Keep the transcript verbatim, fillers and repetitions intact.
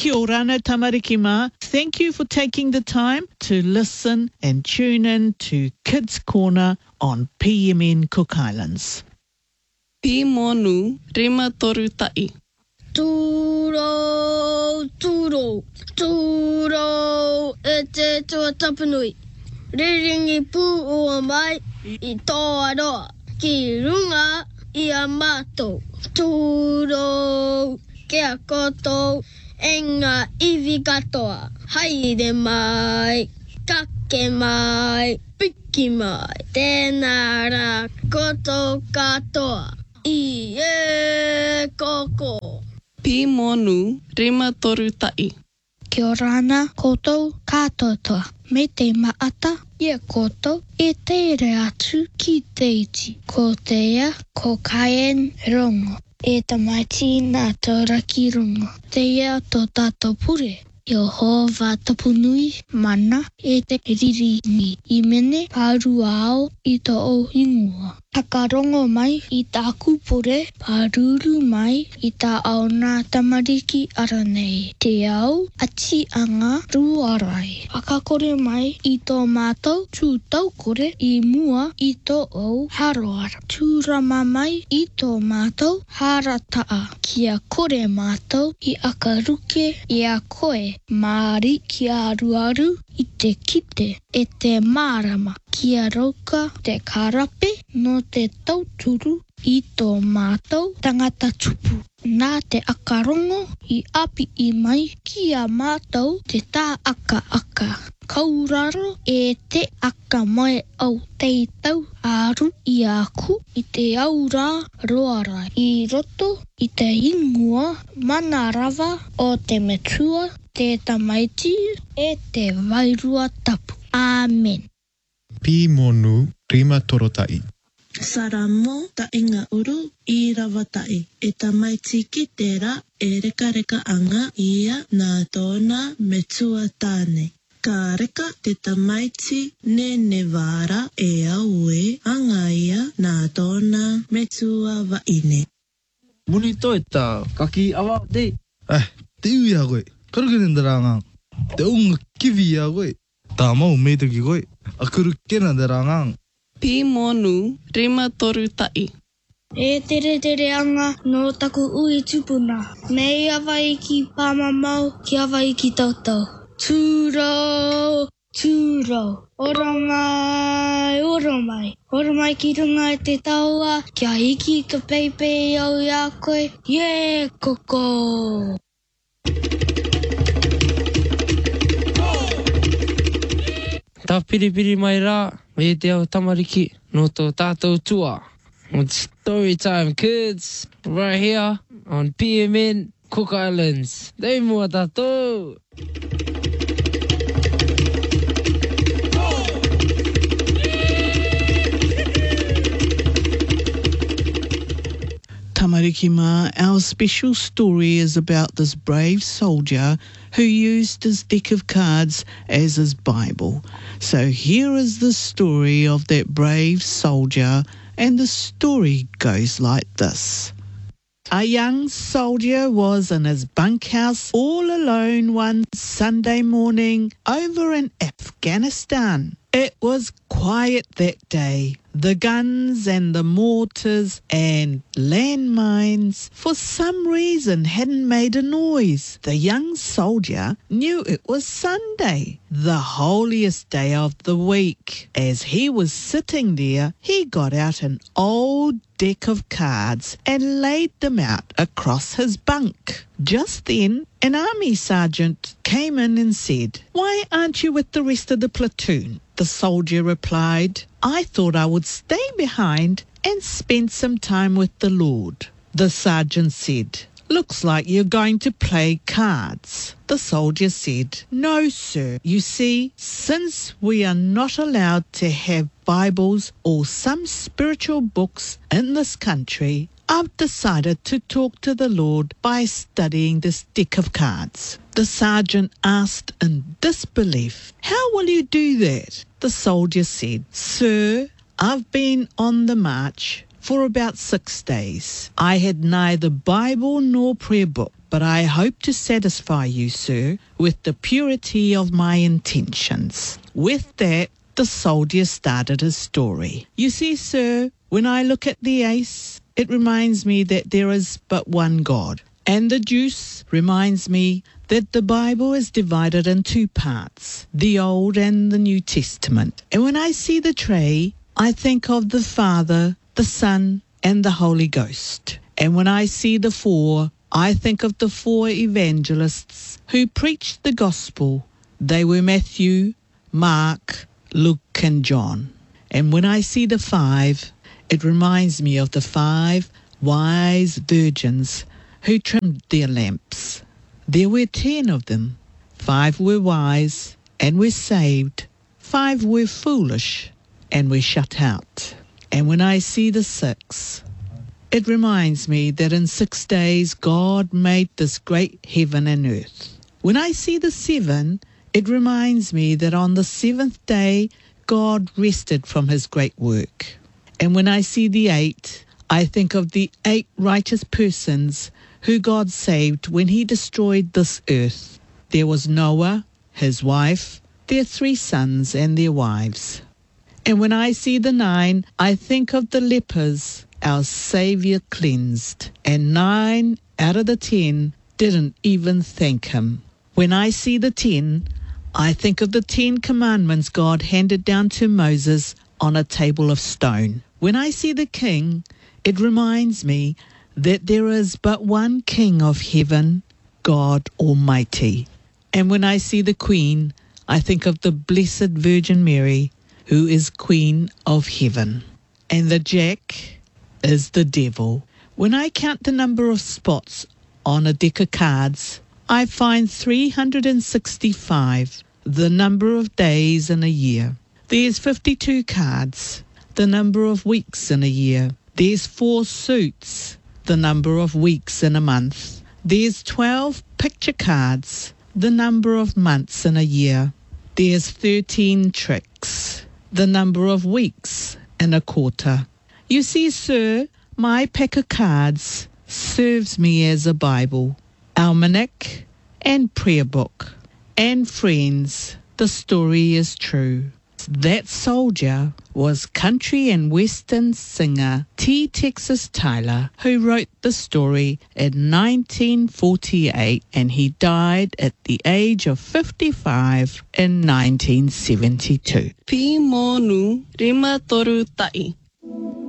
Kia ora no tamariki mā. Thank you for taking the time to listen and tune in to Kids Corner on P M N Cook Islands. Pi monu rima toru tai. Tūro, tūro, tūro, e te tua tapanui. Riringi pū ua mai i tō aroa, ki runga i a mātou. Tūro, kia kotou, e ngā iwi katoa. Haere mai, kake mai, piki mai, tēnā rā kotou katoa. I e koko. Pi monu rima toru tai. Kia ora ana koutou katoa. Me te maata, ia koutou e teire atu ki te iti. Ko te ia, ko kaien rongo. E tamaiti nā tauraki rongo. Te ia tō tātou pure. Yehova tapunui mana e te riringi. I mene paru ao i tō o ingua. Takarongo mai i tā kupore, paruru mai i tā ao nā tamariki aranei. Te au ati anga ruarai. Akakore mai i tō mātou tū taukore i mua i tō au haroara. Tūrama mai i tō mātou harataa. Kia kore mātou i akaruke i a koe. Māri kia aruaru i te kite e te mārama. Kia rauka te karape no te tauturu i tō mātou tangata tupu. Nā te akarongo i api i mai ki a mātou te tā aka aka. Kauraro e te aka mai au teitau aru i aku i te aura roarai. I roto i te ingua mana rawa o te metua, te tamaiti e te wairua tapu. Amen. Pi monu rima torotai. Saramo ta inga uru i rawatai. E tamaiti ki tērā e reka reka anga ia nā tōna metua tāne. Ka reka te tamaiti ne ne wāra e aue anga ia nā tōna metua waine. Muni toi tā, kaki awa te. Eh, te ui a koe. Karukene ndaranga. Te unga kiwi a koe. Tā mau meitaki koe. A kuru kena ndaranga. Pi monu rima toru tai. E tere tere anga no taku ui tupuna. Nei awa i ki pāmamau ki awa i ki tautau. Tūro, tūro. Ora mai, ora mai. Ora mai ki runga e te taua. Kia hiki ka peipei au i a koe. Ie, koko. Tā piripiri mai rā, me te au tamariki no tō tātou tua. It's story time, kids, right here on P M N Cook Islands. Dei mua tātou! Tamariki mā, our special story is about this brave soldier who used his deck of cards as his Bible. So here is the story of that brave soldier, and the story goes like this. A young soldier was in his bunkhouse all alone one Sunday morning over in Afghanistan. It was quiet that day. The guns and the mortars and landmines for some reason hadn't made a noise. The young soldier knew it was Sunday, the holiest day of the week. As he was sitting there, he got out an old deck of cards and laid them out across his bunk. Just then, an army sergeant came in and said, "Why aren't you with the rest of the platoon?" The soldier replied, "I thought I would stay behind and spend some time with the Lord." The sergeant said, "Looks like you're going to play cards." The soldier said, "No, sir. You see, since we are not allowed to have Bibles or some spiritual books in this country, I've decided to talk to the Lord by studying this deck of cards." The sergeant asked in disbelief, "How will you do that?" The soldier said, "Sir, I've been on the march for about six days. I had neither Bible nor prayer book, but I hope to satisfy you, sir, with the purity of my intentions. With that, the soldier started his story. You see, sir, when I look at the ace, it reminds me that there is but one God. And the juice reminds me that the Bible is divided in two parts, the Old and the New Testament. And when I see the tray, I think of the Father, the Son, and the Holy Ghost. And when I see the four, I think of the four evangelists who preached the gospel. They were Matthew, Mark, Luke, and John. And when I see the five, it reminds me of the five wise virgins who trimmed their lamps. There were ten of them. Five were wise and were saved. Five were foolish and were shut out. And when I see the six, it reminds me that in six days God made this great heaven and earth. When I see the seven, it reminds me that on the seventh day God rested from his great work. And when I see the eight, I think of the eight righteous persons who God saved when he destroyed this earth. There was Noah, his wife, their three sons and their wives. And when I see the nine, I think of the lepers our Saviour cleansed, and nine out of the ten didn't even thank him. When I see the ten, I think of the Ten Commandments God handed down to Moses on a table of stone. When I see the king, it reminds me that there is but one King of heaven, God Almighty. And when I see the Queen, I think of the Blessed Virgin Mary, who is Queen of heaven. And the Jack is the devil. When I count the number of spots on a deck of cards, I find three hundred sixty-five, the number of days in a year. There's fifty-two cards, the number of weeks in a year. There's four suits, the number of weeks in a month. There's twelve picture cards, the number of months in a year. There's thirteen tricks, the number of weeks in a quarter. You see, sir, my pack of cards serves me as a Bible, almanac, and prayer book. And friends, the story is true. That soldier was country and western singer T. Texas Tyler, who wrote the story in nineteen forty-eight, and he died at the age of fifty-five in nineteen seventy-two. Pi monu rima toru tai.